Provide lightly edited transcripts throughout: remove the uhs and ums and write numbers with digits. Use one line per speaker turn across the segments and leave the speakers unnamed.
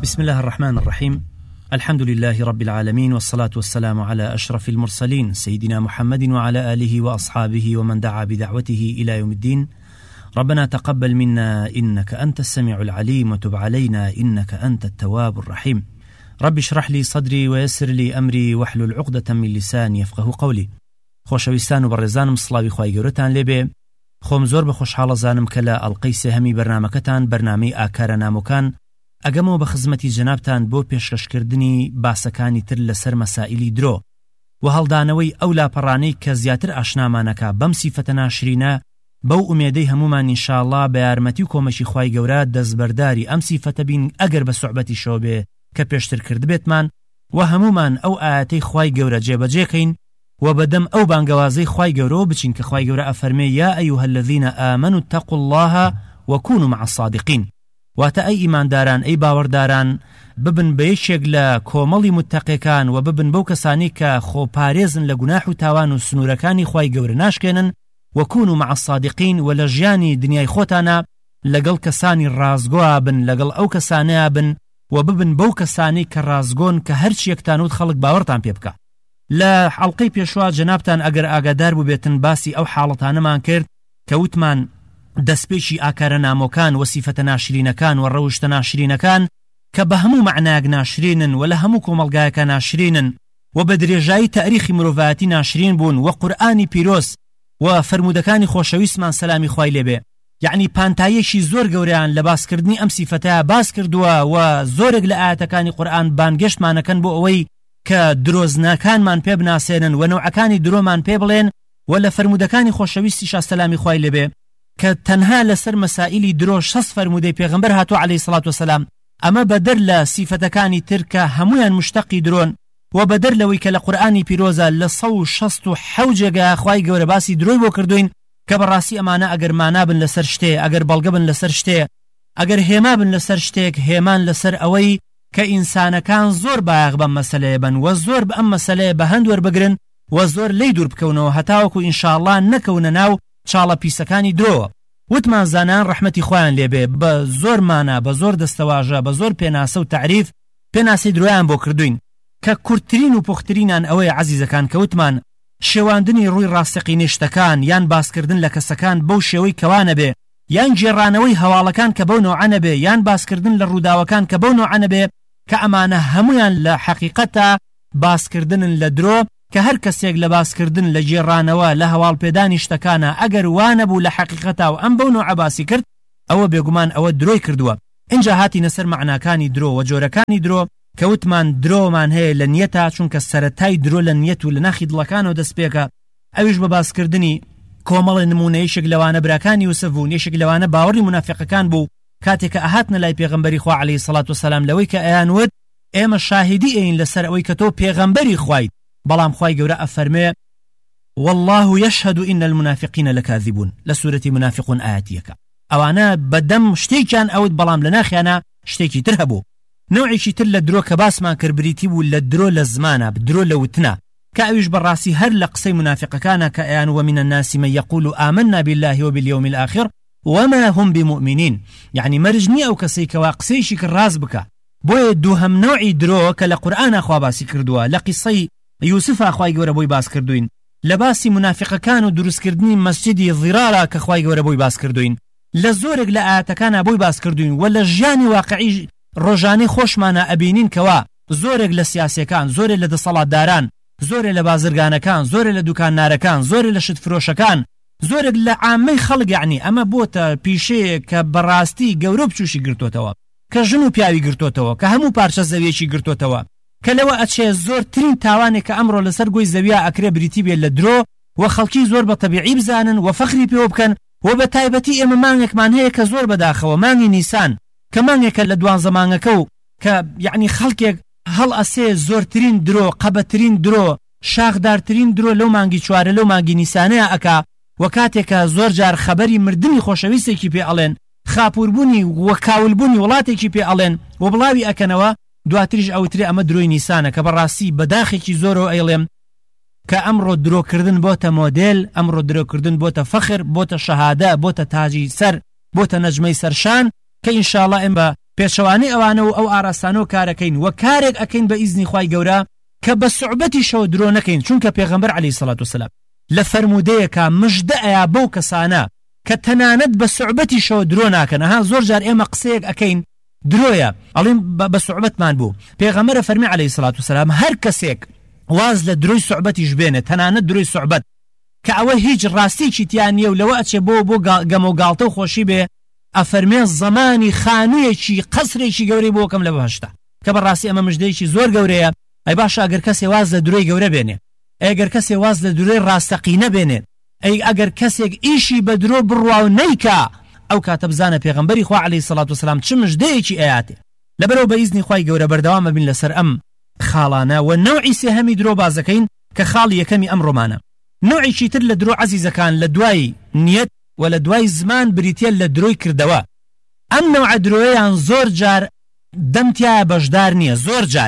بسم الله الرحمن الرحيم. الحمد لله رب العالمين، والصلاة والسلام على أشرف المرسلين سيدنا محمد وعلى آله وأصحابه ومن دعا بدعوته إلى يوم الدين. ربنا تقبل منا إنك أنت السميع العليم وتب علينا إنك أنت التواب الرحيم. رب اشرح لي صدري ويسر لي أمري واحلل عقدة من لساني يفقه قولي. خۆشەویستان و بەڕێزانم، سڵاوی خوای گەورەتان لێبێ. خۆم زۆر بەخۆشحاڵە زانم کە لە ئەڵقەی سێهەمی بەرنامەکەتان، بەرنامەی ئاکارە نامۆکان، ئەگەمەوە بە خزمەتی جەنابتان بۆ پێشکەشکردنی باسەکانی تر لەسەر مەسائیلی درۆ و هەڵدانەوەی ئەو لاپەڕانەی کە زیاتر ئاشنامانەکە بەم سیفەتە ناشرینە، بەو ئومێدەی هەمومان ئینشاءالله بە یارمەتی و کۆمەکی خوای گەورە دەستبەرداری ئەم سیفەتە بین ئەگەر بە سوحبەتی شەوە بێ کە پێشتر کرد بێتمان و هەمومان ئەو ئاەتەی خوای گەورە جێبەجێکەین و بەدەم ئەو بانگەوازەی خوای گەورە بچین کە خوای گەورە ئەفەرمێ یا ئەیها الذین آمنوا اتقوا الله وكونوا مع الصادقین. واتە ئەی ئیمانداران، ئەی باوەڕداران، ببن بە یەکێک لە کۆمەڵی متەقیەکان و ببن بەو کەسانی کە خۆپارێزن لە گوناح و تاوان و سنوورەکانی خوای گەورە ناشکێنن، وكونوا مع الصادقین، و لە ژیانی دنیای خۆتانە لەگەڵ کەسانی ڕازگۆ بن، لەگەڵ ئەو کەسانەیە بن و ببن بەو کەسانی کە ڕازگۆن کە هەرچیەکتان وت خەڵک باوەڕتان پێ بکە. لە حەڵقەی پێشوا جەنابتان ئەگەر ئاگادار بووبێتن باسی ئەو حاڵەتانەمان کرد کە وتمان دەستپێکی ئاکارە نامۆکان و سیفەتە ناشرینەکان و ڕەوشتە ناشرینەکان کە بە هەموو معنایەک ناشرینن و لە هەموو کۆمەڵگایەکە ناشرینن و بە درێژایی تاریخی مرۆڤایەتی ناشرین بوون و قورئانی پیرۆز و فەرمودەکانی خۆشەویستمان سەلامی خوای لێبێ، یعنی پانتایەکی زۆر گەورەیان لە باسکردنی ئەم سیفەتەیە باس کردووە و زۆرێک لە ئاەتەکانی قورئان بانگەشتمانەکەن بۆ ئەوەی کە درۆزنەکانمان پێ بناسێنن و نەوعەکانی درۆمان پێ بڵێن و لە فەرمودەکانی خۆشەویستیش سەلامی خوای لێبێ کە تەنها لەسەر مەسائیلی درۆ 6 فەرمودەی پێغەمبەر هاتووە عەلەیهی سەڵات وسەلام، ئەمە بەدەر لە سیفەتەکانی تر کە هەمویان مشتەقی درۆن و بەدەر لەوەی کە لە قورئانی پیرۆزە لە 167 جێگا خوای گەورە باسی درۆی بۆ کردوین کە بەڕاستی ئەمانە ئەگەر مانابن لەسەر شتێ، ئەگەر بەڵگە بن لەسەر شتێ، ئەگەر هێما بن لەسەر شتێک، هێمان لەسەر ئەوەی کە ئینسانەکان زۆر بایەغ بەم مەسەلەیە بن و زۆر بە ئەم مەسەلەیە بە هەند وەربگرن و زۆر لی دوور بکەونەوە هەتاوەکو ئینشاءالله نەکەونە ناو چاڵە پیسەکانی درۆوە. وتمان زانان ڕەحمەتی خۆیان لێبێ بە زۆر مانە، بە زۆر دەستەواژە، بە زۆر پێناسە و تعریف پێناسی درۆیان بۆ کردوین کە کورتترین و پوخترینان ئەوەیە عەزیزەکان کە وتمان شێواندنی ڕووی ڕاستەقینەی شتەکان یان باسکردن لە کەسەکان بەو شێوەی کەوانە بێ، یان جێڕانەوەی هەواڵەکان کە بەو نۆعانە بێ، یان باسکردن لە ڕووداوەکان کە بەو نۆعانە بێ، کە ئەمانە هەمویان لە حەقیقەتە باسکردنن لە درۆ کە هەر کەسێک لە باسکردن لە جێڕانەوە لە هەواڵ پێدانی شتەکانە ئەگەر وانە بوو لە حەقیقەتە و ئەم بەو نوع باسی کرد ئەوە بێگومان ئەوە درۆی کردووە. اینجا هاتینە سەر معناکانی درۆ و جۆرەکانی درۆ کە وتمان درۆمان هەیە لە نیەتە، چونکە سەرەتای درۆ لە نیەت و لە ناخی دڵەکانەوە دەست پێکە. ئەویش بە باسکردنی کۆمەڵی نمونەیەشێک لەوانە براکانی یوسف بوو، یەشێک لەوانە باوەڕی منافقەکان بوو کاتێک ئەهاتنە لای پێغەمبەری خوا عەلەیهی سەڵات وسەلام لەوەی کە ئەیانوت ئێمە شاهدی ئەین لەسەر ئەوەی کە تۆ پێغەمبەری خوایت، بەڵام خوای گەورە ئەفەرمێ والله يشهد إن المنافقين لكاذبون لە سوورەتی منافقون ئاەتیەکە. ئەوانە بەدەم شتێکیان ئەوت بەڵام لە ناخیانە شتێکی تر هەبوو. نوعێکی تر لە درۆ کە باسمان کرد بریتی بوو لە درۆ لە زمانە، درۆ لە وتنە، کە ئەویش بەڕاستی هەر لە قسەی منافقەکانە کە ئەیان ومن الناس من يقول آمنا بالله وباليوم الآخر وما هم بمؤمنين، يعني مەرج نییە ئەو کەسەی کەوا قسەیشی کرد ڕاز بکە. بۆیە دووهەم نوعی درۆ کە لە قورئانە خوا باسی کردووە، لە قیسەی یوسف خوای گەورە بۆی باس کردوین، لە باسی منافقەکان و دروستکردنی مەسجدی ضیرارە کە خوای گەورە بۆی باس کردوین، لە زۆرێک لە ئاەتەکانە بۆی باس کردوین و لە ژیانی واقعی ڕۆژانەی خۆشمانە ئەبینین کەوا زۆرێک لە سیاسیەکان، زۆرێک لە دەسەڵاتداران، زۆرێک لە بازرگانەکان، زۆرێک لە دوکاننارەکان، زۆرێک لە شتفرۆشەکان، زۆرێک لە عامەی خەڵک، یعنی ئەمە بۆتە پیشەیە کە بەڕاستی گەورە بچوشی گرتوتەوە، کە ژن و پیاوی گرتوتەوە، کە هەموو پارچە زەویەکی گرتوتەوە، کە لەوە ئەچێ زۆرترین تاوانێک کە ئەمڕۆ لەسەر گۆی زەویە ئەکرێ بریتی بێت لە درۆ و خەڵکی زۆر بە تەبیعی بزانن و فەخری پێوە بکەن و بە تایبەتی ئێمە مانگێکمان هەیە کە زۆر بەداخەوە مانگی نیسان کە مانگێکە لە 12 مانگەکە و کە یعنی خەڵکێک هەڵ ئەسێ زۆرترین درۆ، قەبەترین درۆ، شاخدارترین درۆ لەو مانگی چوارە لەو مانگی نیسانەیە ئەکا و کاتێکە زۆر جار خەبەری مردنی خۆشەویستێکی پێ ئەڵێن، خاپوربوونی و کاولبوونی وڵاتێکی پێ ئەڵێن و بڵاوی ئەکەنەوە، دواتریش ئەوترێ ئەمە درۆی نیسانە کە بەڕاستی بەداخێکی زۆرەوە ئەیڵێم کە ئەمڕۆ درۆکردن بۆتە مۆدێل، ئەمڕۆ درۆکردن بۆتە فەخر، بۆتە شەهادە، بۆتە تاجی سەر، بۆتە نەجمەی سەرشان کە ئینشاءالله ئێمە پێشەوانەی ئەوانە و ئەو ئاراستانەوە کارەکەین و کارێک ئەکەین بە ئیزنی خوای گەورە کە بە سوعبەتیشەوە درۆ نەکەین، چونکە پێغەمبەر عەلەیهی سەڵات وسەلام لە فەرمودەیەکە مژدە ئەیا بەو کەسانە کە تەنانەت بە سوعبەتیشەوە درۆ ناکەن. زۆر جار ئێمە قسەیەک ئەکەین درۆیە ئەڵێن بە سوعبەتمان بوو. پێغەمبەر فەرمی عەلەیهی سەڵات وسەلام هەر کەسێک واز لە درۆی سوعبەتیش بێنێ، تەنانەت درۆی سوعبەت کە ئەوە هیچ ڕاستیکی تیان نییە و لەوە ئەچێ بۆ گەمە و گاڵتە و خۆشی بێ، ئەفەرمێ زەمانی خانوویەکی قەسرێکی گەورەی بۆ کەم لە بەهەشتا، کە بەڕاستی ئەمە مژدەیەکی زۆر گەورەیە. ئەی باشە ئەگەر کەسێ واز لە درۆی گەورە بێنێ، ئەگەر کەسێ واز لە درۆی ڕاستەقینە بێنێ، ئەگەر کەسێک ئیشی بە درۆ بڕوا و نەیکا، ئەو کاتە بزانە پێغەمبەری خوا عەلەیهی سەڵات وسەلام چ مژدەیەکی ئەیاتێ. لەبەرەوە بە ئیزنی خوای گەورە بەردەوامە بین لەسەر ئەم خاڵانە و نەوعی سێهەمی درۆ بازەکەین کە خاڵی یەکەمی ئەم ڕۆمانە. نوعێکی تر لە درۆ عەزیزەکان لە دوای نیەت و لە دوای زمان بریتە لە درۆی کردەوە. ئەم نەوعە درۆیان زۆر جار دەمتیایە بەشدار نییە، زۆر جار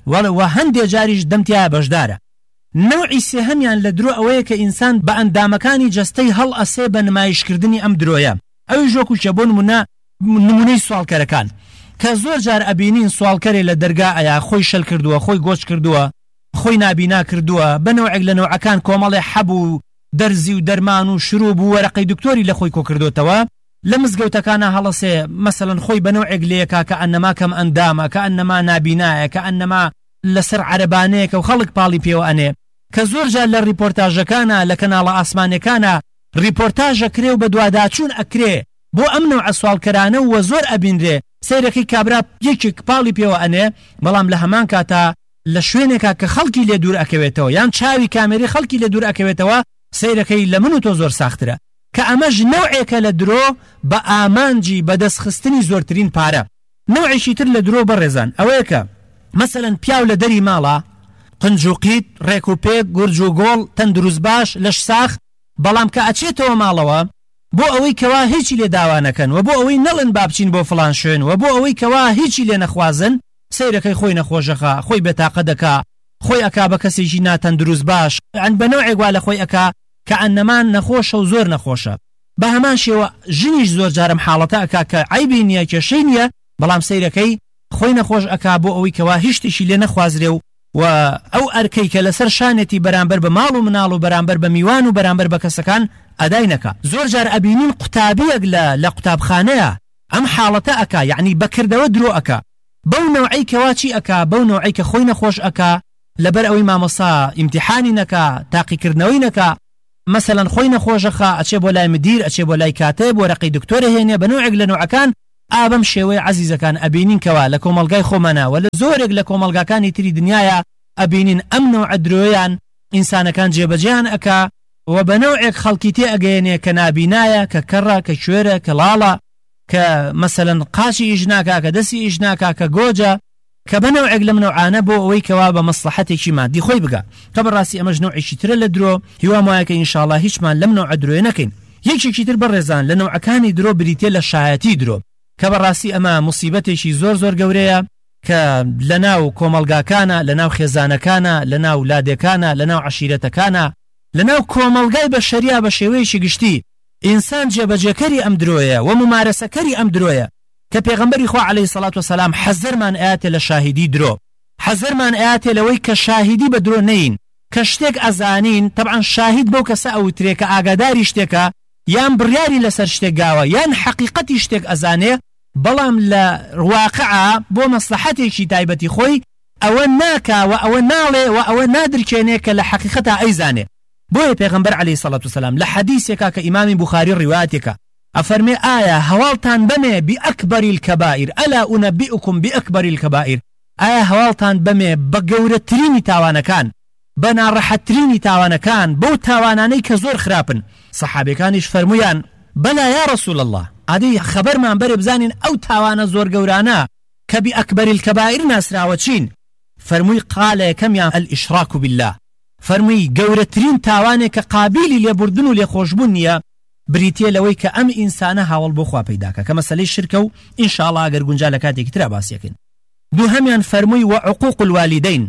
و هەندێک جاریش دەمتیایە بەشدارە. نوعی سێهەمیان لە درۆ ئەوەیە کە ئینسان بە ئەندامەکانی جەستەی هەڵ ئەسێ بە نمایشکردنی ئەم درۆیە. ئەوی ژۆکوچە بۆ نمونەی سوالکەرەکان کە زۆر جار ئەبینین سوالکەرێ لە دەرگا ئەیا خۆی شەل کردووە، خۆی گۆچ کردووە، خۆی نابینا کردووە، بە نەوعێک لە نەوعەکان کۆمەڵێ حەبوو دەرزی و دەرمان و شروب و وەرەقەی دکتۆری لە خۆی کۆ کردوتەوە. لە مزگەوتەکانە هەڵەسێ مەسەڵەن خۆی بە نەوعێک لێکا کە ئەنەما کەم ئەندامە، کە ئەنەما نابینایە، کە ئەنەما لەسەر عەرەبانەیەکە و خەڵک پاڵی پێوە ئەنێ، کە زۆر جار لە ریپۆرتاژەکانە لە کەناڵە ئاسمانەکانە ریپۆرتاژەکرێ و بە دواداچوون ئەکرێ بۆ ئەم نەوعە سوالکەرانە و زۆر ئەبینرێ سەیرەکەی کابرا یەکێک پاڵی پێوە ئەنێ، بەڵام لە هەمان کاتە لە شوێنێکە کە خەڵکی لێ دوور ئەکەوێتەوە یان چاوی کامێری خەڵکی لێ دوور ئەکەوێتەوە، سەیرەکەی لە من و تۆ زۆر ساخترە، کە ئەمەش نەوعێکە لە درۆ بە ئامانجی بەدەستخستنی زۆرترین پارە. نەوعێکی تر لە درۆ بەڕێزان ئەوەیە کە مەسەڵەن پیاو لە دەری ماڵە قنج و قیت، ڕێک و پێک، گورج و گۆڵ، تەندروست باش، لەش ساخ، بەڵام کە ئەچێتەوە ماڵەوە بۆ ئەوەی کەوا هیچی لێ داوانەکەن و بۆ ئەوەی نەڵن بابچین بۆ فڵان شوێن و بۆ ئەوەی کەوا هیچی لێ نەخوازن، سەیرەکەی خۆی نەخۆشەخە، خۆی بێتاقە دەکا، خۆی ئەکا بە کەسێکی ناتەندروست باش، ئەن بە نەوعێک وا لە خۆی ئەکا کە ئەنەمان نەخۆشە و زۆر نەخۆشە. بە هەمان شێوە ژنیش زۆر جارم حاڵەتە ئەکا کە عیبی نییە، کێشەی نییە، بەڵام سەیرەکەی خۆی نەخۆش ئەکا بۆ ئەوەی کەوا هیچ شتێکی لێ نەخوازرێ و ئەو ئەرکەی کە لەسەر شانێتی بەرامبەر بە ماڵ و مناڵ و بەرامبەر بە میوان و بەرامبەر بە کەسەکان ئەدای نەکا. زۆر جار ئەبینین قوتابیەک لە قوتابخانەیە ئەم حاڵەتە ئەکا، یعنی بەکردەوە درۆ ئەکا، بەو نەوعی کەوا چی ئەکا، بەو نەوعی کە خۆی نەخۆش ئەکا لەبەر ئەوەی مامۆستا ئیمتیحانی نەکا، تاقیکردنەوەی نەکا، مەسەڵەن خۆی نەخۆشەخە ئەچێ بۆ لای مدیر، ئەچێ بۆ لای کاتێب، وەرەقەی دکتۆرە هێنێ، بە نوعێک لە نوعەکان ئابەم شێوەیە عەزیزەکان ئەبینین کەوا لە کۆمەلگای خۆمانە و لە زۆرێک لە کۆمەلگاکانی تری دنیاە ئەبینین ئەم نەوعە درۆیان ئینسانەکان جێبەجێیان ئەکا و بە نەوعێک خەڵکی تێ ئەگەیەنێ کە نابینایە، کە کەڕە، کە کوێرە، کە لاڵە، کە مەسەڵەن قاچی ئیش ناکا، کە دەستی ئیش ناکا، کە گۆجە، کە بە نەوعێک لەم نەوعانە بۆ ئەوەی کەوا بە مەسلحەتێکی مادی خۆی بگا. کە بەڕاستی ئەمەش نەوعێکی ترە لە درۆ، هیوام وایە کە ئینشاءڵڵا هیچمان لەم نەوعە درۆیە نەکەین. یەکێکی تر بەڕێزان لە نەوعەکانی درۆ بریتێ لە شایەتی درۆ، کە بەڕاستی ئەمە موسیبەتێکی زۆر زۆر گەورەیە کە لە ناو کۆمەلگاکانە، لە ناو خێزانەکانە، لە ناو لادێکانە، لە ناو عەشیرەتەکانە، لە ناو کۆمەلگای بەشەریا بە شێوەیەکی گشتی ئینسان جێبەجێکەری ئەم درۆیە و ممارەسەکەری ئەم درۆیە کە پێغەمبەری خوا عەلەیهی سەڵات وسەلام حەزەرمان ئەیاتێ لە شاهیدی درۆ، حەزەرمان ئەیاتێ لەوەی کە شاهیدی بە درۆ نەین، کە شتێک ئەزانین. طبعاً شاهید بەو کەسە ئەوترێ کە ئاگاداری شتێکە یان بڕیاری لەسەر شتێک گاوە یان حەقیقەتی شتێک ئەزانێ، بەڵام لە واقعە بۆ مەسلحەتێکی تایبەتی خۆی ئەوە ناکا و ئەوە ناڵێ و ئەوە نادرکێنێ کە لە حەقیقەتە ئەیزانێ. بۆیە پێغەمبەر عەلەیهی سەڵات وسەلام لە حەدیثێکا کە ئیمامی بوخاری ڕیوایەتێکە ئەفەرمێ ئایا هەواڵتان بەمێ بئەکبەری الکەبائر ئەلا ئونەبئکم بئەکبەری الکەبائر، ئایا هەواڵتان بەمێ بە گەورەترینی تاوانەکان، بە ناڕەحەتترینی تاوانەکان، بەو تاوانانەی کە زۆر خراپن؟ سەحابەکانیش فەرمویان بەلا یا ڕەسوول الله، ئادەی خەبەرمان بەرێ بزانین ئەو تاوانە زۆر گەورانە کە بئەکبەری الکەبائر ناسراوە چین؟ فەرمووی قالە یەکەمیان الئیشراک بالله، فەرمووی گەورەترین تاوانێک کە قابیلی لێبوردن و لێخۆشبوون نییە بریتێ لەوەی کە ئەم ئینسانە هاوڵ بۆ خوا پەیداکە، کە مەسەلەی شرکە و ئینشاءڵڵا ئەگەر گونجا لە کاتێکی ترا باسیەکەین. دووهەمیان فەرمووی وعقوق الوالدین،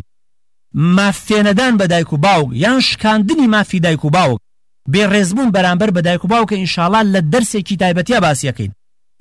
مافێنەدان بە دایک و باوک یان شکاندنی مافی دایک و باوک، بێڕێزبوون بەرامبەر بە دایک و باوکە ئینشاءڵڵا لە دەرسێکی تایبەتیە باسیەکەین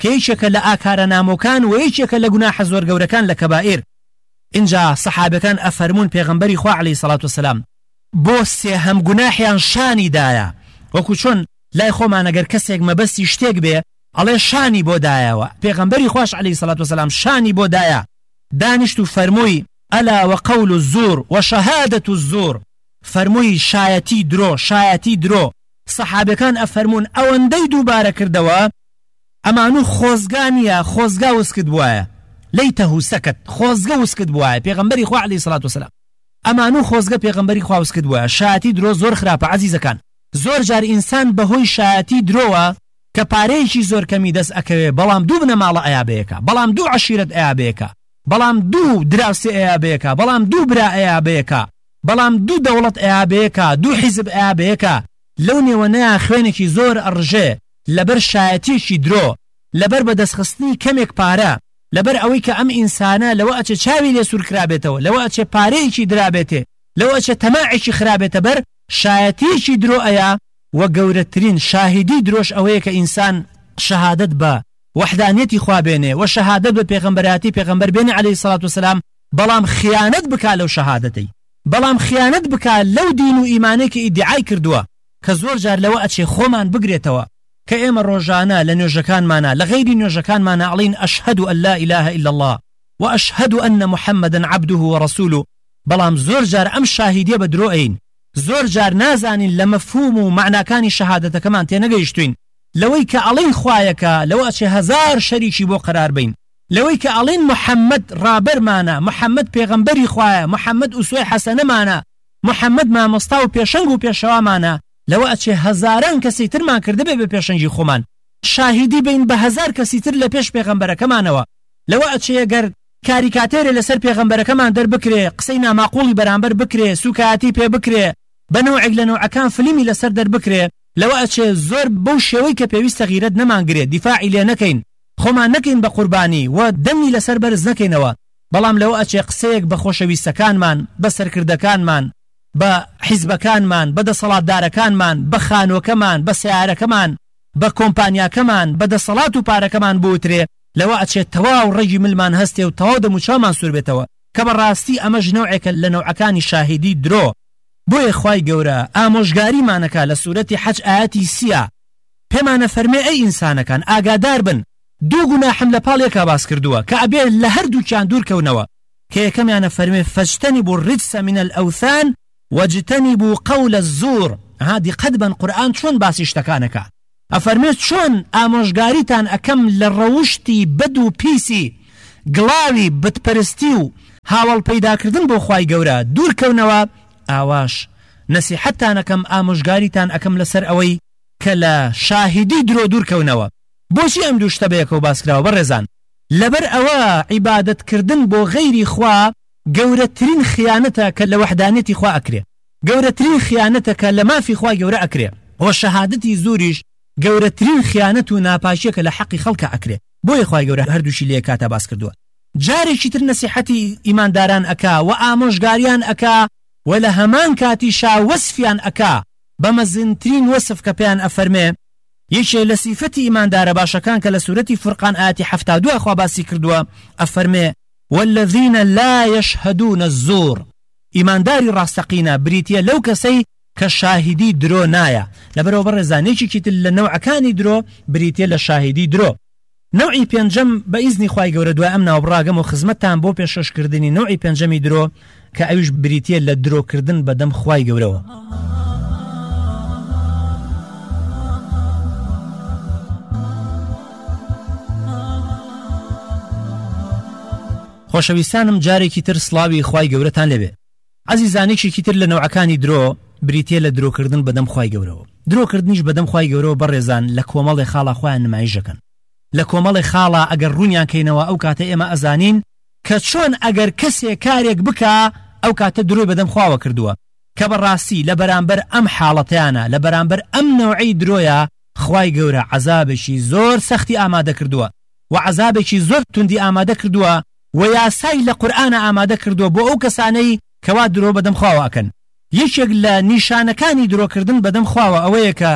کە یەکێکە لە ئاکارە نامۆکان و یەکێکە لە گوناحە زۆر گەورەکان لە کەبائیر. اینجا سەحابەکان ئەفەرمون پێغەمبەری خوا عەلەیهی سەڵات وسەلام بۆ سێهەم گوناحیان شانی دایە، وەکو چۆن لای خۆمان ئەگەر کەسێک مەبەستی شتێک بێ ئەڵێ شانی بۆ دایەوە، پێغەمبەری خوش عەلەیهی سەڵات وسەلام شانی بۆ دایە، دانیشت و فەرمووی ئەلا وەقەول الزور وشەهادەت الزور، فەرمووی شایەتی درۆ، شایەتی درۆ. سەحابەکان ئەفەرمون ئەوەندەی دووبارە کردەوە ئەمانوو خۆزگانیە، خۆزگا وسکت بووایە، لەیتەهو سەکەت، خۆزگە وسکت بووایە پێغەمبەری خوا عەلەیهی سەڵات وسەلام، ئەمانوو خۆزگە پێغەمبەری خوا وسکت بووایە. شایەتی درۆ زۆر خراپە عەزیزەکان، زۆر جار ئینسان بەهۆی شایەتی درۆوە کە پارەیەکی زۆر کەمی دەست ئەکەوێ، بەڵام دوو بنەماڵە ئەیابەیەکە، بەڵام دوو عەشیرەت ئەیابەیەکە، بەڵام دوو دراوسێ ئەیابەیەکە، بەڵام دوو برا ئەیابەیەکە، بەڵام دوو دەوڵەت ئەیابەیەکە، دوو حیزب ئەیابەیەکە، لەو نێوەنەیە خوێنێکی زۆر ئەڕژێ لەبەر شایەتیەکی درۆ، لەبەر بەدەستخستنی کەمێک پارە، لەبەر ئەوەی کە ئەم ئینسانە لەوە ئەچێ چاوی لێ سوور کرابێتەوە، لەوە ئەچێ پارەیەکی درابێتێ، لەوە ئەچێ تەماعێکی خرابێتە بەر شایەتیەکی درۆ ئەیە. و گەورەترین شاهدی درۆش ئەوەیە کە ئینسان شەهادەت بە وحدانیەتی خوا بێنێ و شەهادەت بە پێغەمبەراتی پێغەمبەر بێنێ عەلەیهی سەڵات وسەلام، بەڵام خیانەت بکا لەو شەهادەتەی، بەڵام خیانەت بکا لەو دین و ئیمانەی کە ئیدعای کردووە، کە زۆر جار لەوە ئەچێ خۆمان بگرێتەوە کە ئێمە ڕۆژانە لە نوێژەکانمانە لە غەیری نوێژەکانمانە ئەڵین ئەشهەد ئەن لا ئیلاهە ئیلا الله و ئەشهەد ئەن محەممەدەن عەبدوه وەڕەسوولوه، بەڵام زۆر جار ئەم شاهیدیە بە درۆ ئەین، زۆر جار نازانین لە مەفهوم و معناکانی شەهادەتەکەمان تێنەگەیشتوین، لەوەی کە ئەڵین خوایەکە، لەوە ئەچێ هەزار شەریکی بۆ قەرار بین، لەوەی کە ئەڵین محەممەد ڕابەرمانە، محەممەد پێغەمبەری خوایە، محەممەد ئوسوەی حەسەنەمانە، محەممەد مامۆستا و پێشەنگ و پێشەوامانە، لەوە ئەچێ هەزاران کەسی ترمان کردبێ بە پێشەنگی خۆمان، شاهیدی بین بە هەزار کەسی تر لە پێش پێغەمبەرەکەمانەوە، لەوە ئەچێ ئەگەر کاریکاتێرە لەسەر پێغەمبەرەکەمان دەربکرێ، قسەی ناماقوڵی بەرامبەر بکرێ، سوکاتی پێ بکرێ، بەنەوعێک لە نەوعەکان فلیمی لەسەر دەربکرێ، لەوە ئەچێ زۆر بەو شێوەی کە پێویستە غیرەت نەمانگرێت، دیفاعی لێ نەکەین، خۆمان نەکەین بە قوربانی و دەمی لەسەر بەرز نەکەینەوە، بەڵام لەوە ئەچێ قسەیەک بە خۆشەویستەکانمان، بە سەرکردەکانمان، بە حیزبەکانمان، بە دەسەڵاتدارەکانمان، بە خانۆکەمان، بە سیارەکەمان، بە کۆمپانیاکەمان، بە دەسەڵات و پارەکەمان بوترێ، لەوە ئەچێت تەواو ڕێژی ملمان هەستێ و تەواو دەموچاومان سوور بێتەوە، کە بەڕاستی ئەمەش نەوعێکە لە نەوعەکانی شاهیدی درۆ. بۆیە خوای گەورە ئامۆژگاریمانەکە لە سوورەتی حەج ئاەتی 30 پێمانە فەرمێ ئەی ئینسانەکان ئاگادار بن، دوو گوناحم لە پاڵێکا باس کردووە کە ئەبێ لە هەردووکیان دوورکەونەوە، کە یەکەمیانە فەرمێ فەجتەنیبوا الرجس من الأوثان وەجتەنیبوا قەول الزور. دیقەت بن قورئان چۆن باسی شتەکانەکە، ئەفەرمێت چۆن ئامۆژگاریتان ئەکەم لە ڕەوشتی بەد و پیسی گڵاوی بتپەرستی و هاوڵ پەیداکردن بۆ خوای گەورە دوورکەونەوە، ئاواش نەسیحەتتانەکەم ئامۆژگاریتان ئەکەم لەسەر ئەوەی کە لە شاهیدی درۆ دوورکەونەوە. بۆچی ئەم دوو شتە بەیەکەوە باسکراوە بەڕێزان؟ لەبەر ئەوە عیبادەتکردن بۆ غەیری خوا گەورەترین خیانەتە کە لە وەحدانەتی خوا ئەکرێ، گەورەترین خیانەتە کە لە مافی خوای گەورە ئەکرێ، و شەهادەتی زوریش گەورەترین خیانەت و ناپاشیە کە لە حەقی خەڵکە ئەکرێ. بۆیە خوای گەورە هەردووشی لێ کاتە باس کردووە. جارێکی تر نەسیحەتی ئیمانداران ئەکا و ئامۆژگاریان ئەکا و لە هەمان کاتی شاوەسفیان ئەکا بە مەزنترین وەسف کە پێیان ئەفەرمێ. یەکێ لە سیفەتی ئیماندارە باشەکان کە لە سوورەتی فورقان ئاەتی 72 خوا باسی کردووە ئەفەرمێ والذین لا يشهدون الزور، ئیمانداری ڕاستەقینە بریتیە لەو کەسەی کە شاهیدی درۆ نایە. لەبەرەوە بەڕێزانێکی تر لە نەوعەکانی درۆ بریتیە لە شاهیدی درۆ. نوعی پێنجەم بە ئیزنی خوای گەورە دوای ئەم ناوبڕاگەم و خزمەتتان بۆ پێشکەشکردنی نوعی پێنجەمی درۆ کە ئەویش بریتیە لە درۆکردن بەدەم خوای گەورەوە. خۆشەویستانم جارێکی تر سڵاوی خوای گەورەتان لێبێ. عەزیزانێکێکی تر لە نەوعەکانی درۆ بریتیە لە درۆکردن بەدەم خوای گەورەوە. درۆکردنیش بەدەم خوای گەورەوە بەڕێزان لە کۆمەڵی خاڵە خۆیان نمایشەکەن. لە کۆمەڵی خاڵە ئەگەر ڕوونیان کەینەوە ئەو کاتە ئێمە ئەزانین کە چۆن ئەگەر کەسێک کارێک بکە ئەو کاتە درۆی بەدەم خواوە کردووە، کە بەڕاستی لە بەرامبەر ئەم حاڵەتیانە، لە بەرامبەر ئەم نەوعی درۆیە خوای گەورە عەزابێکی زۆر سەختی ئامادە کردووە و عەزابێکی زۆر توندی ئامادە کردووە و یاسای لە قورئانە ئامادە کردووە بۆ ئەو کەسانەی کەوا درۆ بەدەم خواوە ئەکەن. یەکێک لە نیشانەکانی درۆکردن بەدەم خواوە ئەوەیە کە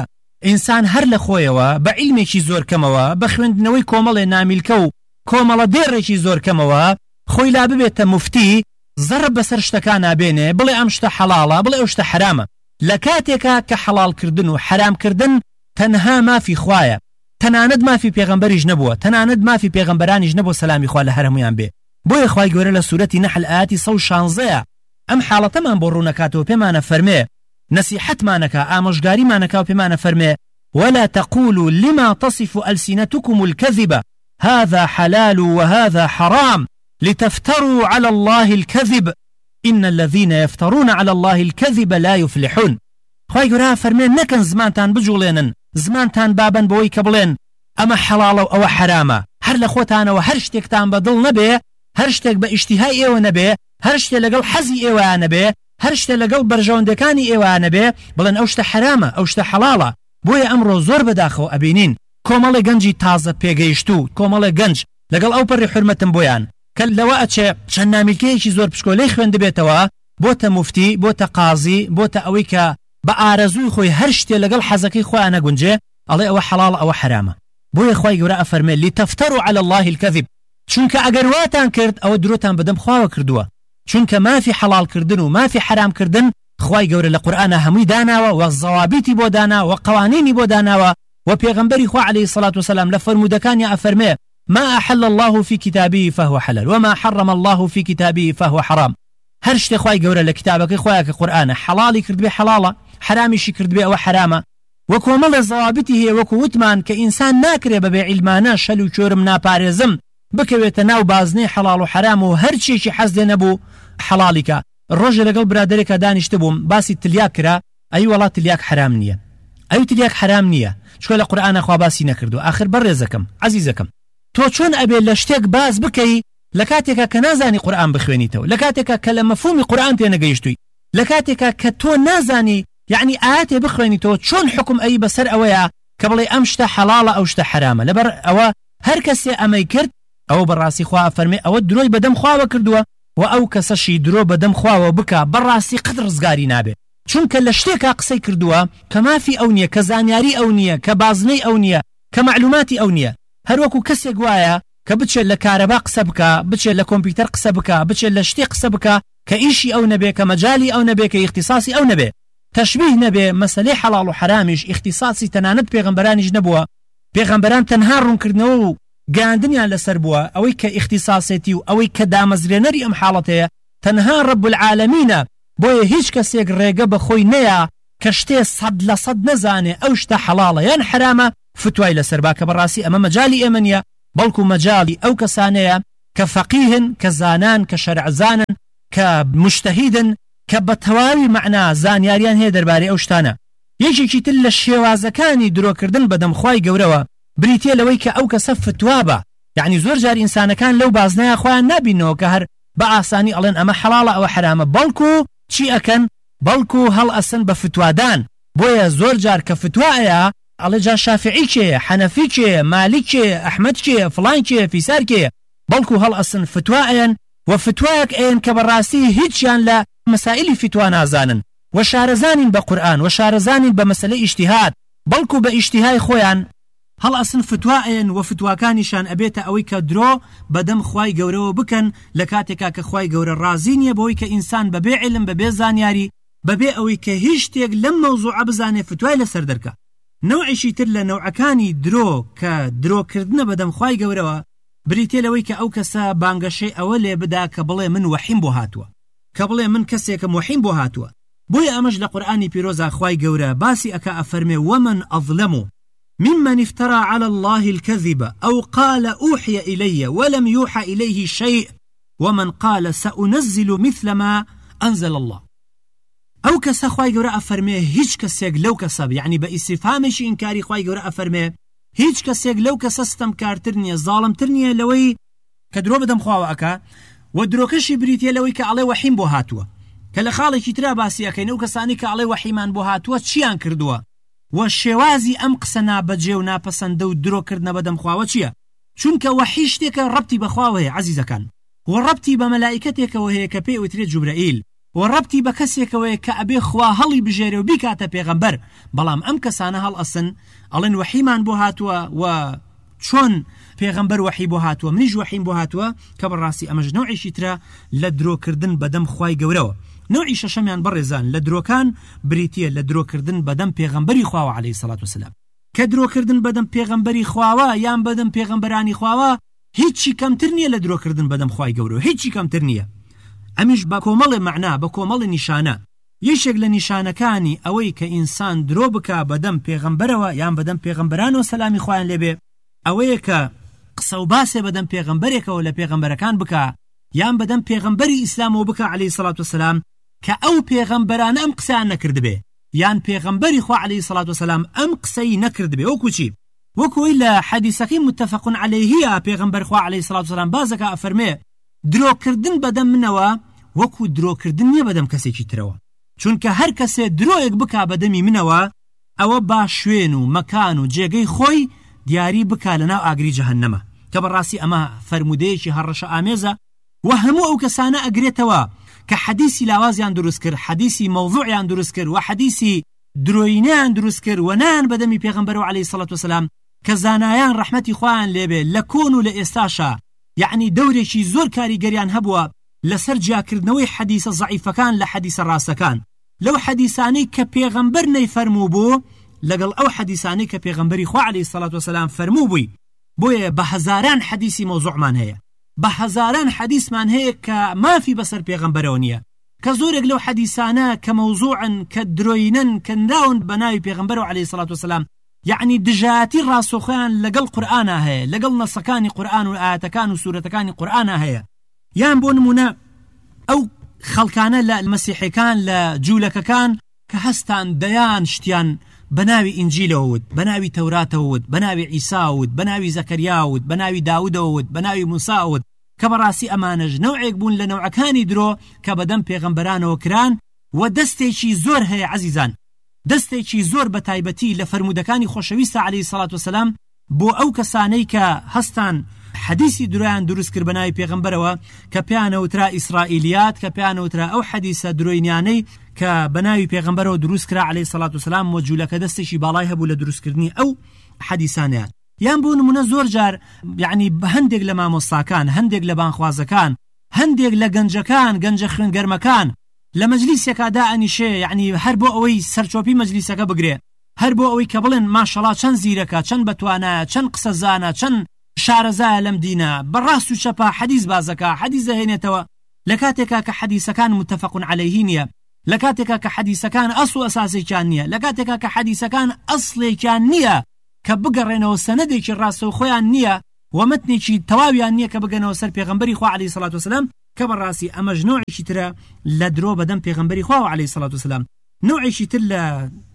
ئینسان هەر لە خۆیەوە بە عیلمێکی زۆر کەمەوە بە خوێندنەوەی کۆمەڵێ نامیلکە و کۆمەڵە دێڕێکی زۆر کەمەوە خۆی لا ببێتە مفتی زەڕب بەسەر شتەکان نابێنێ بڵێ ئەم شتە حەڵاڵە بڵێ ئەو شتە حرامە لە کاتێکە کە حەڵاڵکردن و حرامکردن تەنها مافی خوایە تەنانەت مافی پێغەمبەریش نەبووە تەنانەت مافی پێغەمبەرانیش نەبووە سەلامی خوا لە هەر هەمویان بێ بۆیە خوای گەورە لە سوورەتی نەحل ئاەتی 116 ئەم حاڵەتەمان بۆ ڕوونەکاتەوە پێمانە فەرمێ نەسیحەتمانەکە ئامۆژگاریمانەکە و پێمانە فەرمێ ولا تقولوا لما تصف ألسنتكم الكذب هذا حلال وهذا حرام لتفتروا على الله الكذب إن الذين يفترون على الله الكذب لا يفلحون خوای گەورە فەرمێ نەکەن زمانتان بجوڵێنن زمانتان بابن بۆی کە بڵێن ئەمە حەڵاڵە و ئەوە حرامە هەر لە خۆتانەوە هەر شتێکتان بەدڵ نەبێ هەر شتێک بە ئیشتیهای ئێوە نەبێ هەر شتێک لەگەڵ حەزی ئێوە نەبێ هەر شتێک لەگەڵ بەرژەوەندەکانی ئێوە نەبێ بڵێن ئەو شتە حرامە ئەو شتە حەڵاڵە بۆیە ئەمڕۆ زۆر بەداخەوە ئەبینین کۆمەڵی گەنجی تازە پێگەیشتوو کۆمەڵی گەنج لەگەڵ ئەو پەڕی حورمەتم بۆیان کە لەوە ئەچێ چەند نامیلکەیەکی زۆر پشکۆلەی خوێندە بێتەوە بۆتە موفتی بۆتە قازی بۆتە ئەوەی کە بە ئارەزووی خۆی هەر شتێ لەگەڵ حەزەکەی خۆیان نەگونجێ ئەڵێ ئەوە حەڵاڵە ئەوە حرامە بۆیە خوای گەورە ئەفەرمێ لتفتروا على الله الكذب چونکە ئەگەر واتان کرد ئەوە درۆتان بەدەم خواوە کردووە چونکە مافی حەڵاڵکردن و مافی حرامکردن خوای گەورە لە قورئانە هەمووی داناوە و زەوابیتی بۆ داناوە و قوانینی بۆ داناوە و پێغەمبەری خوا عەلەیهی سەڵات وسەلام لە فەرمودەکانی ئەفەرمێ ما أحل الله في كتابه فهو حلال وما حرم الله في كتابه فهو حرام هەر شتێ خوای گەورە لە کتابەکەی خۆیە کە قورئانە حەڵاڵی کردبێ حەڵاڵە حرامیشی کردبێ ئەوە حرامە و کۆمەڵێ زەوابیتی هەیە وەکو وتمان کە ئینسان ناکرێ بەبێ عیلمانە شەل و چۆرم ناپارێزم بکەوێتە ناو بازنەی حەڵاڵ و حرام و هەر چێکی حەز لێ نەبوو حەڵاڵیکە ڕۆژێ لەگەڵ برادێکە دانیشتە بووم باسی تلیاک کرا ئەی وڵات تلیاک حرام نییە ئەوی تلیاک حرام نییە چکە لە قورئانە خوا باسی نەکردو آخر بەڕێزەکەم عەزیزەکەم تۆ چۆن ئەبێ لە شتێک باز بکەی لە کاتێکە کە نازانی قورئان بخوێنیتەوە لە کاتێکە کە لە مەفهومی قورئان تێ نەگەیشتووی لە کاتێکە کە تۆ نازانی یعنی ئاەتێ بخوێنیتەوە چۆن حکم ئەی بەسەر ئەوەیە کە بڵێ ئەم شتە حەڵاڵە ئەو شتە حرامە لەبەر ئەوە هەر کەسێ ئەمەی کرد ئەوە بەڕاستی خوا فەرمێ ئەوە درۆی بەدەم خواوە کردووە و ئەو کەسەشی درۆ بەدەم خواوە بکە بەڕاستی قەت ڕزگاری نابێ چونکە لە شتێکا قسەی کردووە کە مافی ئەو نییە کە زانیاری ئەو نییە کە بازنەی ئەو نییە کە معلوماتی ئەو نییە هەروەکو کەسێک وایە کە بچێت لە کارەبا قسە بکە بچێت لە کۆمپیوتەر قسە بکە بچێت لە شتێک قسە بکە کە ئیشی ئەو نەبێ کە مەجالی ئەو نەبێ کە اختصاصی ئەو نەبێ تشبیه نەبێ مەسەلەی حەڵاڵ و حرامش اختصاصی تەنانەت پێغەمبەرانیش نەبووە پێغەمبەران تەنها ڕوونکردنەوە و گاندنیان لەسەر بووە ئەوەی کە اختصاصێتی و ئەوەی کە دامەزرێنەری ئەم حاڵەتەیە تەنها ڕەب العالەمینە بۆیە هیچ کەسێک ڕێگە بە خۆی نەیە کە شتێ 100% نەزانێ ئەو شتە حەڵاڵە یان حرامە فتوای لەسەر با کە بەڕاستی ئەمە مەجالی ئێمە نییە بەڵکو مەجاڵی ئەو کەسانەیە کە فەقیهن کە زانان کە شەرعزانن کە مجتەهیدن کە بە تەواوی مەعنا زانیاریان هەیە دەربارەی ئەو شتانە یەکێکی تر لە شێوازەکانی درۆکردن بەدەم خوای گەورەوە بریتێ لەوەی کە ئەو کەسە فتوا بە یعنی زۆر جار ئینسانەکان لەو بازنەیە خۆیان نابینەوە کە هەر بە ئاسانی ئەڵێن ئەمە حەڵاڵە ئەوە حرامە بەڵکو چی ئەکەن بەڵکو هەڵ ئەسن بە فتوادان بۆیە زۆر جار کە فتوایە ئەڵێ جا شافعی کێیە حەنەفی کێیە مالیک کێیە ئەحمەد کێیە فڵان کێیە فیسار کێیە بەڵکو هەڵ ئەسن فتوایەن و فتوایەک ئەیەن کە بەڕاستی هیچیان لە مسائلی فتوا نازانن و شارەزانین بە قورئان و شارەزانین بە مەسەلەی ئیجتیهاد بەڵکو بە ئیجتیهای خۆیان هەڵ ئەسن فتوایەن و فتواکانیشان ئەبێتە ئەوەی کە درۆ بەدەم خوای گەورەوە بکەن لە کاتێکا کە خوای گەورە ڕازی نییە بەوەی کە ئینسان بەبێ عیلم بەبێ زانیاری بەبێ ئەوەی کە هیچ شتێک لەم مەوزوعە بزانێ فتوای لەسەر دەرکە نەوعیشی تر لە نەوعەکانی درۆ کە درۆکردنە بەدەم خوای گەورەوە بریتێ لەوەی کە ئەو کەسە بانگەشەی ئەوە لێ بدا کە بڵێ من وەحیم بۆ هاتووە کە بڵێ من کەسێکم وەحیم بۆ هاتووە بۆیە ئەمەش لە قورئانی پیرۆزا خوای گەورە باسی ئەکا ئەفەرمێ ومن ئەظلەم ممن افترى على الله الكذب أو قال أوحي إلي ولم يوحى إليه شيء ومن قال سأنزل مثل ما أنزل الله أو كسا خواهي قوراء أفرمي هيج كسيق لو كسب يعني بإستفهامش إنكاري خواهي قوراء أفرمي هيج كسيق لو كسستم كارترنيا ظالم ترنيا لوي كدرو بدم خواهي أكا ودروكشي بريتيا لوي كعلي وحيم بو هاتوا كالخالي كترا باسي أكين أو كساني كعلي وحيمان بو هاتوا چيان كردوا و شێوازی ئەم قسە نابەجێ و ناپەسەندە و درۆکردنە بەدەم خواوە چییە؟ چونکە وەحی شتێکە ڕەبتی بەخواوە هەیە عەزیزەکان و ڕەبتی بە مەلائیکەتێکەوە هەیە کە پێی وترێت جوبرەئیل و ڕەبتی بە کەسێکەوەی کە ئەبێ خوا هەڵی بژێرێ و بیکاتە پێغەمبەر. بەڵام ئەم کەسانە هەڵ ئەسن ئەڵێن وەحیمان بۆ هاتووە و چۆن پێغەمبەر وەحی بۆ هاتووە، منیش وەحیم بۆ هاتووە، کە بەڕاستی ئەمەش نوعیشی ترە لە درۆکردن بەدەم خوای گەورەوە. نوعی شەشەمیان بەڕێزان لە درۆکان بریتیە لە درۆکردن بەدەم پێغەمبەری خواوە عەلەیهی سەڵات وسەلام. کە درۆکردن بەدەم پێغەمبەری خواوە یان بەدەم پێغەمبەرانی خواوە هیچی کەمتر نییە لە درۆکردن بەدەم خوای گەورەوە، هیچی کەمتر نییە. ئەمیش بە کۆمەڵی مەعنا، بە کۆمەڵی نیشانە. یەکێک لە نیشانەکانی ئەوەی کە ئینسان درۆ بکا بەدەم پێغەمبەرەوە یان بەدەم پێغەمبەرانەوە سەلامی خوایان لێبێ، ئەوەیە کە قسە و باسێ بەدەم پێغەمبەرێکەوە لە پێغەمبەرەکان بکا یان بەدەم پێغەمبەری ئیسلامەوە بکا عەلەیهی سەڵات وسەلام، کە ئەو پێغەمبەرانە ئەم قسەیان نەکردبێ یان پێغەمبەری خوا عەلەیهی سەڵات وسەلام ئەم قسەی نەکردبێ. وەکو چی؟ وەکوی لە حەدیسەکەی متفق عەلەیهیە پێغەمبەر خوا عەلەیهی سەڵات وسەلام بازەکە ئەفەرمێ درۆکردن بەدەم منەوە وەکو درۆکردن نییە بەدەم کەسێکی ترەوە، چونکە هەر کەسێ درۆیەک بکا بەدەمی منەوە ئەوە با شوێن و مەکان و جێگەی خۆی دیاری بکا لەناو ئاگری جەهەنەمە، کە بەڕاستی ئەمە فەرمودەیەکی هەڕەشە ئامێزە و هەموو ئەو کەسانە ئەگرێتەوە کە حەدیسی لاوازیان دروست کرد، حەدیسی مەوضوعیان دروست کرد و حەدیسی درۆینیان دروست کرد و نان بەدەمی پێغەمبەرەوە عەلەیهی سەڵات وسەلام، کە زانایان ڕەحمەتی خوایان لێبێ لە کۆن و لە ئێستاشا، یعنی دەورێکی زۆر کاریگەریان هەبووە لەسەر جیاکردنەوەی حەدیسە زەعیفەکان لە حەدیسە ڕاستەکان، لەو حەدیسانەی کە پێغەمبەر نەیفەرموو بوو لەگەڵ ئەو حەدیسانەی کە پێغەمبەری خوا عەلەیهی سەڵات وسەلام فەرموو بووی. بۆیە بە هەزاران حەدیسی مەوزوعمان هەیە، بە هەزاران حەدیسمان هەیە کە مافی بەسەر پێغەمبەرەوە نییە، کە زۆرێک لەو حەدیسانە کە مەوزوعن، کە درۆینن، کە نراون بە ناوی پێغەمبەرەوە عەلەیهی سەڵات وسەلام، یعنی دژایەتی ڕاستەوخۆیان لەگەڵ قورئانە هەیە، لەگەڵ نەسەکانی قورئان و ئاەتەکان و سوورەتەکانی قورئانە هەیە. یان بۆ نمونە ئەو خەڵکانە لە مەسیحیەکان لە جوولەکەکان کە هەستان دەیان شتیان بە ناوی ئینجیلەوت، بە ناوی تەوراتەوت، بە ناوی عیساوت، بە ناوی زەکەریاوت، بە ناوی داودەوت، بە ناوی موساوت، کە بەڕاستی ئەمانەش نەوعێک بوون لە نەوعەکانی درۆ کە بەدەم پێغەمبەرانەوە کران و دەستێکی زۆر هەیە عەزیزان، دەستێکی زۆر بە تایبەتی لە فەرمودەکانی خۆشەویستە عەلەیهی سەڵات وسەلام بۆ ئەو کەسانەی کە هەستان حەدیسی درۆیان دروست کرد بە ناوی پێغەمبەرەوە کە پێیانەوترا ئیسرائیلیات، کە پێیانەوترا ئەو حەدیسە درۆینیانەی کە بە ناوی پێغەمبەرەوە دروست کرا عەلەیهی سەڵات وسەلام و جوولەکە دەستێکی باڵای هەبوو لە دروستکردنی ئەو حەدیسانەیان. یان بۆ نمونە زۆر جار یعنی هەندێک لە مامۆستاکان، هەندێک لە بانخوازەکان، هەندێک لە گەنجەکان، گەنجە خوێنگەرمەکان لە مەجلیسێکا دائەنیشێ، یعنی هەر بۆ ئەوەی سەرچۆپی مەجلیسەکە بگرێ، هەر بۆ ئەوەی کە بڵێن ماشەڵا چەند زیرەکە، چەند بەتوانایە، چەند قسەزانە، چەند شارەزایە لەم دینە، بەڕاست و چەپا حەدیس بازەکە، حەدیس دەهێنێتەوە لە کاتێکا کە حەدیسەکان متفق عەلەیهی نییە، لە کاتێکا کە حەدیسەکان ئەسڵ و ئەساسێکیان نییە، لە کاتێکا کە حەدیسەکان ئەسڵێکیان نییە کە بگەڕێنەوە سەنەدێکی ڕاستە و خۆیان نییە و مەتنێکی تەواویان نییە کە بگەنەوە سەر پێغەمبەری خوا عەلەیهی سەڵات وسەلام، کە بەڕاستی ئەمەش نوعێکی ترە لە درۆ بەدەم پێغەمبەری خوا عەلەیهی سەڵات وسەلام. نوعێکی تر لە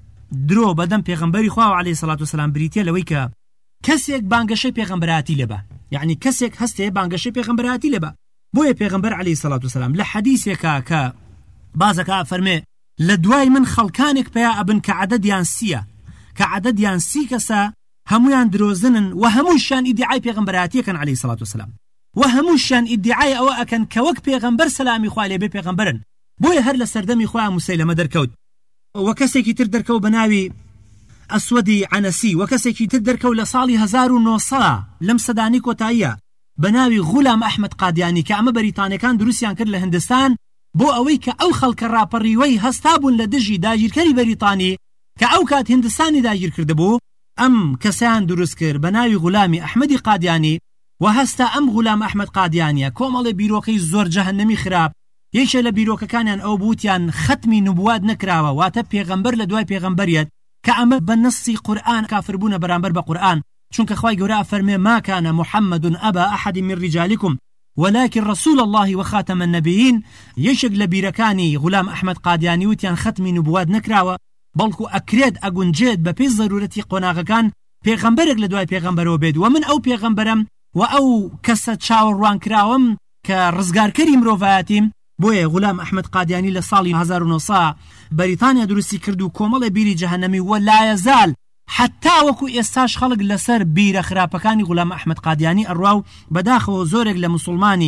درۆ بەدەم پێغەمبەری خوا عەلەیهی سەڵات وسەلام بریتیە لەوەی کە کەسێک بانگەشەی پێغەمبەراتی لێبە، یعنی کەسێک هەستێ بانگەشەی پێغەمبەراتی لێبە. بۆیە پێغەمبەر عەلەیهی سەڵات وسەلام لە حەدیسێکا کە بازەکە فەرمێ لە دوای من خەڵکانێک پێیا ئەبن کە عەدەدیان سیە، کە عەدەدیان سی کەسە، هەمویان درۆزنن و هەمووشیان ئیدعای پێغەمبەراتیەکەن عەلەیهی سەڵات وسەلام، و هەمووشیان ئیدعای ئەوە ئەکەن کە وەک پێغەمبەر سەلامی خوا لێبێ پێغەمبەرن. بۆیە هەر لە سەردەمی خوا موسەیلەمە دەرکەوت و کەسێکی تر دەرکەوت بە ناوی ئەسوەدی عەنەسی، و کەسێکی تر دەرکەوت لە ساڵی 1900 لەم سەدانی کۆتاییە بە ناوی غولام ئەحمەد قادیانی، کە ئەمە بەریتانیەکان دروستیان کرد لە هەندستان بۆ ئەوەی کە ئەو خەڵکە ڕاپەڕیوەی هەستا بوون لە دژی داگیرکەری بەریتانی کە ئەو کات هندستانی داگیر کردبوو، ئەم کەسیان دروست کرد بە ناوی غولامی ئەحمەدی قادیانی و هەستا ئەم غولام ئەحمەد قادیانیە کۆمەڵێ بیرۆکەی زۆر جەهەنەمی خراپ. یەکێک لە بیرۆکەکانیان ئەو بوتیان ختمی نبوات نەکراوە، واتە پێغەمبەر لە دوای پێغەمبەریەت، کە ئەمە بە نەسی قورئان کافربوونە بەرامبەر بە قورئان، چونکە خوای گەورە فەرمێ ما كان محمد أبا أحد من رجالكم ولكن رسول الله وخاتم النبيين. یەکێک لە بیرەکانی غولام ئەحمەد قادیانی وتیان ختمی نبوات نەکراوە، بەڵکو ئەکرێت ئەگونجێت بە پێی ضرورەتی قۆناغەکان پێغەمبەرێک لە دوای پێغەمبەرەوە بێت، و من ئەو پێغەمبەرم و ئەو کەسە چاوەڕوان کراوم کە ڕزگارکەری مرۆڤایەتیم. بۆیە غولام ئەحمەد قادیانی لە ساڵی 1900 بەریتانیا دروستی کرد و کۆمەڵێ بیری جەهەنەمی و لایەزال حتا وەکو ئێستاش خەڵک لەسەر بیرە خراپەکانی غولام ئەحمەد قادیانی ئەڕوا و بەداخەوە زۆرێک لە موسڵمانی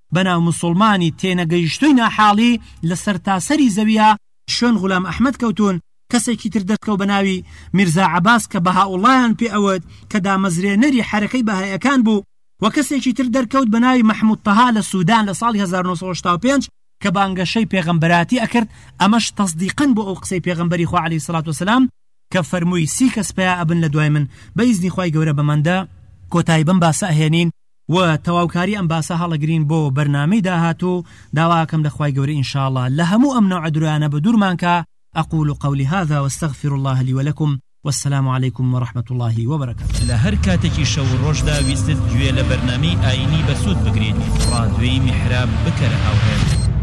بەناو مسلمانی تێنەگەیشتووی ناحاڵی لە سەرتاسەری زەویە شوێن غولام ئەحمەد کەوتون. کەسێکی تر دەستکەوت بەناوی میرزا عەباس کە بەهاوڵایان پێ ئەوت کە دامەزرێنەری حرەکەی بەهایەکان بوو، و کەسێکی تر دەرکەوت بەناوی مەحموود تەها لە سوودان لە ساڵی 1985 کە بانگەشەی پێغەمبەراتی ئەکرد. ئەمەش تەصدیقن بۆ ئەو قسەی پێغەمبەری خوا عەلەیهی سەڵات وسەلام کە فەرمووی 30 کەس پیا ئەبن لە دوای من بە ئیزنی خوای گەورە بەمەندە کۆتایی بم باسە ئەهێنین و تەواوکاری ئەم باسە هەڵەگرین بۆ بەرنامەی داهاتوو. داواکەم لە خوای گەورە ئینشاءالله لە هەموو ئەم نەوع دورانە بە دوورمانکە. أقول قولي هذا واستغفر الله لي ولكم والسلام عليكم ورحمة الله وبركاته.
لهر كاتكي شو روجدا ويستد جوية لبرنامي آيني بسود بقريد رادوي محراب بكره أوهام